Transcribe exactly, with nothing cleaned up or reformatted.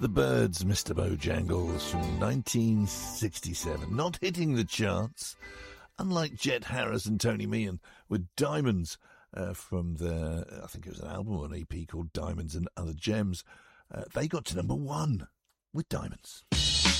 The Byrds, Mister Bojangles from nineteen sixty-seven. Not hitting the charts, unlike Jet Harris and Tony Meehan with Diamonds uh, from their, I think it was an album or an E P called Diamonds and Other Gems. Uh, they got to number one with Diamonds.